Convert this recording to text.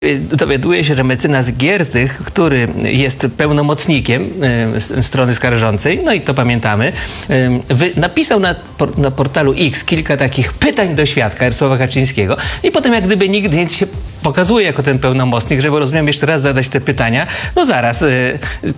Dowiaduje się, że mecenas Giertych, który jest pełnomocnikiem strony skarżącej, no i to pamiętamy, napisał na portalu X kilka takich pytań do świadka Jarosława Kaczyńskiego i potem jak gdyby nigdy nic się pokazuje jako ten pełnomocnik, żeby, rozumiem, jeszcze raz zadać te pytania. No zaraz,